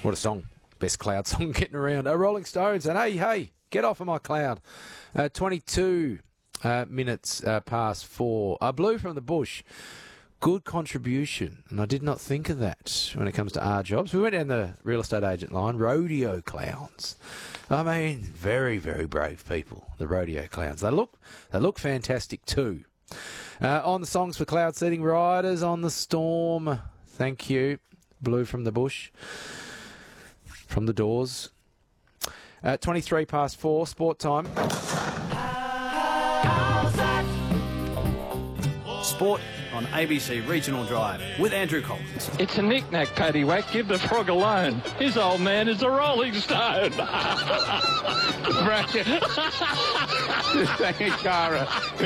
What a song. Best cloud song getting around. Rolling Stones and hey, get off of my cloud. 22 minutes past 4. Blue from the Bush. Good contribution, and I did not think of that when it comes to our jobs. We went down the real estate agent line, rodeo clowns. I mean, very, very brave people, the rodeo clowns. They look fantastic too. On the songs for cloud seeding, Riders on the Storm. Thank you. Blue from the Bush. From the Doors. 23 past 4, sport time. Sport on ABC Regional Drive with Andrew Collins. It's a knick-knack, paddywhack. Give the frog alone. His old man is a Rolling Stone. Bracket. Thank you, Cara.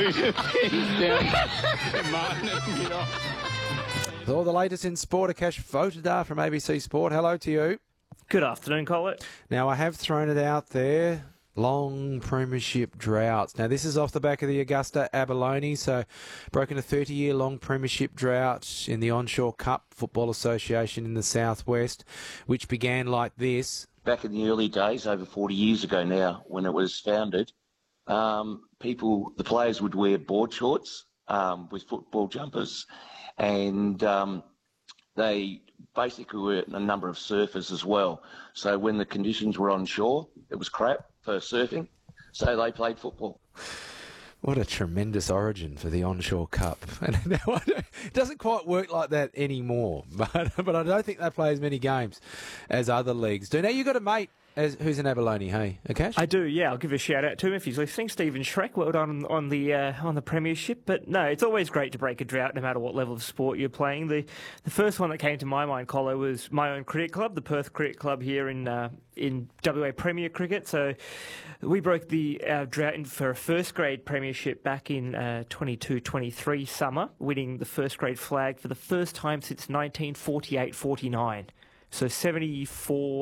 All the latest in sport, Akash Votadar from ABC Sport. Hello to you. Good afternoon, Collett. Now, I have thrown it out there. Long premiership droughts. Now, this is off the back of the Augusta Abalone, so broken a 30-year long premiership drought in the Onshore Cup Football Association in the southwest, which began like this. Back in the early days, over 40 years ago now, when it was founded, the players would wear board shorts with football jumpers, and they basically were a number of surfers as well. So when the conditions were on shore, it was crap for surfing, so they played football. What a tremendous origin for the Onshore Cup. And now it doesn't quite work like that anymore, but I don't think they play as many games as other leagues do. Now, you've got a mate who's in Abalone, hey, Akash? I do, yeah. I'll give a shout out to him if he's listening. Stephen Schreck, well done on the premiership. But no, it's always great to break a drought, no matter what level of sport you're playing. The first one that came to my mind, Colo, was my own cricket club, the Perth Cricket Club here in WA Premier Cricket. So we broke the drought for a first grade premiership back in 22-23 summer, winning the first grade flag for the first time since 1948-49. So 74